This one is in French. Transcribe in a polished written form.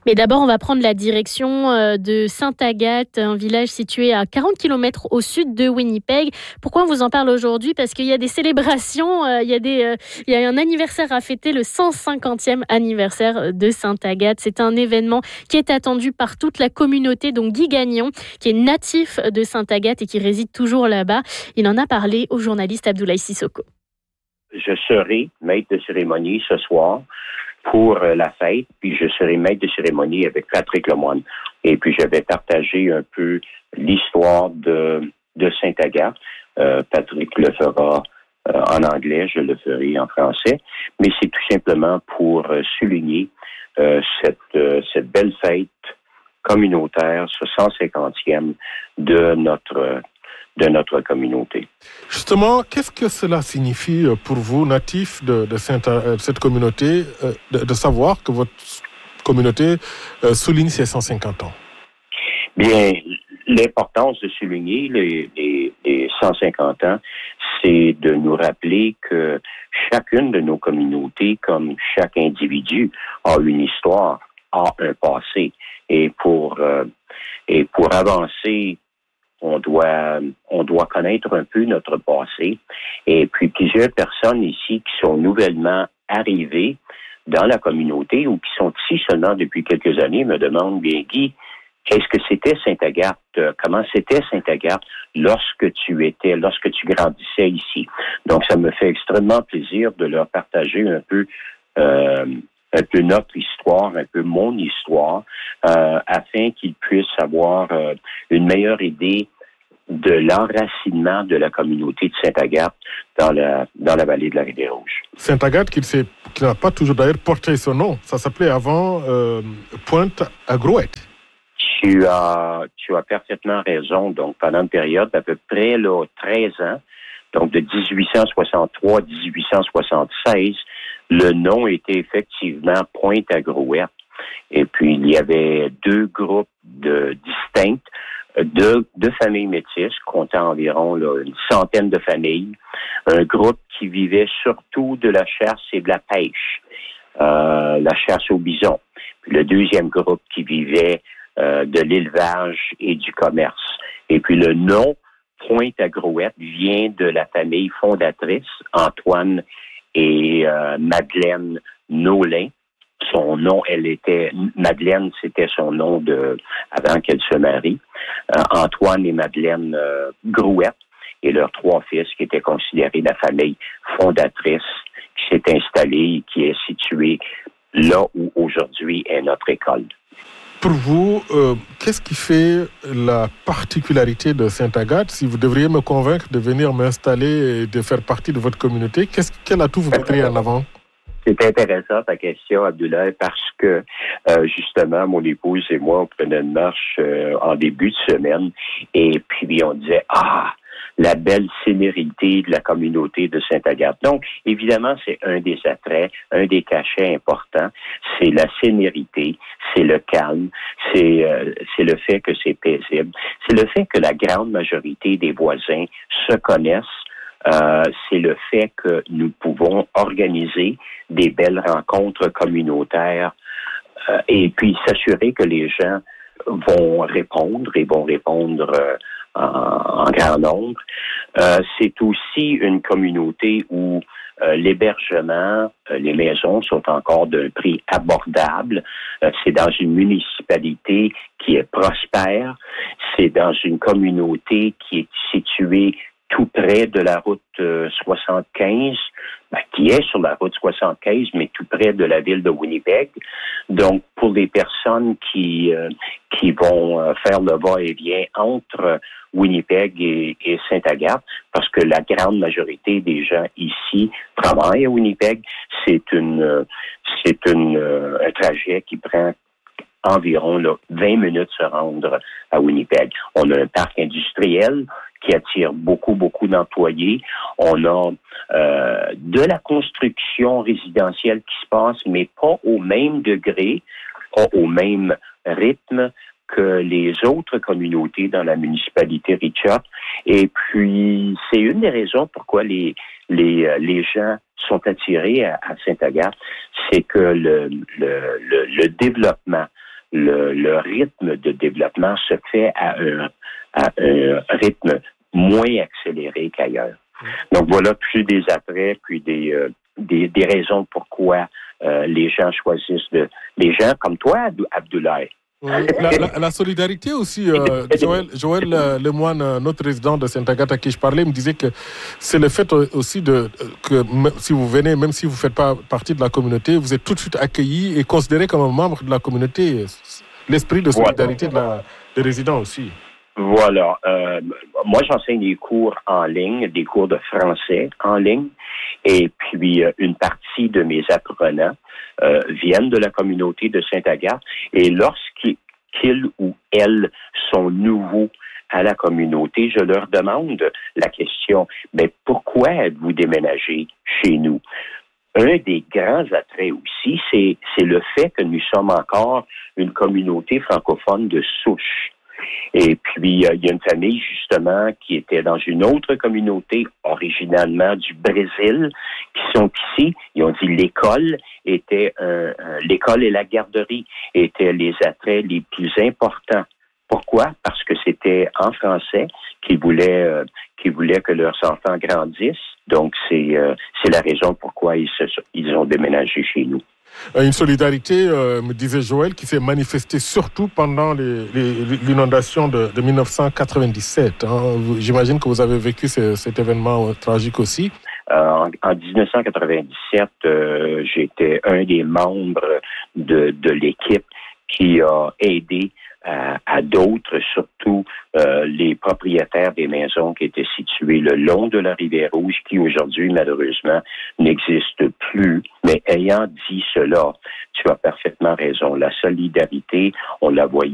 Mais d'abord, on va prendre la direction de Sainte-Agathe, un village situé à 40 km au sud de Winnipeg. Pourquoi on vous en parle aujourd'hui? Parce qu'il y a des célébrations, il y a un anniversaire à fêter, le 150e anniversaire de Sainte-Agathe. C'est un événement qui est attendu par toute la communauté, donc Guy Gagnon, qui est natif de Sainte-Agathe et qui réside toujours là-bas. Il en a parlé au journaliste Abdoulaye Sissoko. Je serai maître de cérémonie ce soir pour la fête, puis je serai maître de cérémonie avec Patrick Lemoine. Et puis, je vais partager un peu l'histoire de Sainte-Agathe. Patrick le fera en anglais, je le ferai en français. Mais c'est tout simplement pour souligner cette belle fête communautaire, ce 150e de notre communauté. Justement, qu'est-ce que cela signifie pour vous, natifs de cette communauté, de savoir que votre communauté souligne ses 150 ans? Bien, l'importance de souligner les 150 ans, c'est de nous rappeler que chacune de nos communautés, comme chaque individu, a une histoire, a un passé. Et pour avancer, on doit connaître un peu notre passé. Et puis, plusieurs personnes ici qui sont nouvellement arrivées dans la communauté ou qui sont ici seulement depuis quelques années me demandent, bien, Guy, qu'est-ce que c'était Sainte-Agathe? Comment c'était Sainte-Agathe lorsque tu grandissais ici? Donc, ça me fait extrêmement plaisir de leur partager un peu notre histoire, un peu mon histoire, afin qu'ils puissent avoir une meilleure idée de l'enracinement de la communauté de Sainte-Agathe dans la vallée de la Rivière-Rouge. Sainte-Agathe, qui n'a pas toujours d'ailleurs porté son nom, ça s'appelait avant Pointe-à-Grouette. Tu as parfaitement raison. Donc, pendant une période d'à peu près 13 ans, donc de 1863 à 1876, le nom était effectivement Pointe-à-Grouette. Et puis, il y avait deux groupes distincts de familles métisses, comptant environ une centaine de familles. Un groupe qui vivait surtout de la chasse et de la pêche, la chasse au bison. Puis le deuxième groupe qui vivait de l'élevage et du commerce. Et puis le nom Pointe-à-Grouette vient de la famille fondatrice, Antoine et Madeleine Nolin. Son nom, Madeleine, c'était son nom avant qu'elle se marie. Antoine et Madeleine Grouette et leurs trois fils qui étaient considérés la famille fondatrice qui s'est installée et qui est située là où aujourd'hui est notre école. Pour vous, qu'est-ce qui fait la particularité de Sainte-Agathe? Si vous devriez me convaincre de venir m'installer et de faire partie de votre communauté, quel atout vous mettriez en avant? C'est intéressant ta question, Abdoulaye, parce que justement, mon épouse et moi, on prenait une marche en début de semaine et puis on disait la belle sénérité de la communauté de Sainte-Agathe. Donc, évidemment, c'est un des attraits, un des cachets importants, c'est la sénérité, c'est le calme, c'est le fait que c'est paisible, c'est le fait que la grande majorité des voisins se connaissent. C'est le fait que nous pouvons organiser des belles rencontres communautaires et puis s'assurer que les gens vont répondre en grand nombre. C'est aussi une communauté où l'hébergement, les maisons sont encore d'un prix abordable. C'est dans une municipalité qui est prospère. C'est dans une communauté qui est située tout près de la route 75, qui est sur la route 75, mais tout près de la ville de Winnipeg. Donc, pour les personnes qui vont faire le va-et-vient entre Winnipeg et Sainte-Agathe, parce que la grande majorité des gens ici travaillent à Winnipeg, c'est un trajet qui prend environ 20 minutes se rendre à Winnipeg. On a un parc industriel qui attire beaucoup d'employés. On a de la construction résidentielle qui se passe, mais pas au même degré, pas au même rythme que les autres communautés dans la municipalité Ritchie. Et puis, c'est une des raisons pourquoi les gens sont attirés à Sainte-Agathe, c'est que le développement le rythme de développement se fait à un rythme moins accéléré qu'ailleurs. Donc voilà, plus des attraits, puis des raisons pourquoi les gens choisissent les gens comme toi, Abdoulaye. Oui, la solidarité aussi, Joël Lemoine, notre résident de Sainte-Agathe à qui je parlais, me disait que c'est le fait aussi que si vous venez, même si vous ne faites pas partie de la communauté, vous êtes tout de suite accueilli et considéré comme un membre de la communauté. L'esprit de solidarité des résidents aussi. Voilà. Moi, j'enseigne des cours en ligne, des cours de français en ligne. Et puis, une partie de mes apprenants viennent de la communauté de Sainte-Agathe. Et lorsqu'ils ou elles sont nouveaux à la communauté, je leur demande la question, mais pourquoi êtes-vous déménagé chez nous? Un des grands attraits aussi, c'est le fait que nous sommes encore une communauté francophone de souche. Et puis, il y a une famille, justement, qui était dans une autre communauté, originalement du Brésil, qui sont ici. Ils ont dit l'école l'école et la garderie étaient les attraits les plus importants. Pourquoi? Parce que c'était en français qu'ils voulaient que leurs enfants grandissent. Donc, c'est la raison pourquoi ils ont déménagé chez nous. Une solidarité, me disait Joël, qui s'est manifestée surtout pendant l'inondation de 1997. Hein. J'imagine que vous avez vécu cet événement tragique aussi. En 1997, j'étais un des membres de l'équipe qui a aidé à d'autres, surtout les propriétaires des maisons qui étaient situées le long de la rivière Rouge, qui aujourd'hui, malheureusement, n'existe plus. Mais ayant dit cela, tu as parfaitement raison. La solidarité, on la voyait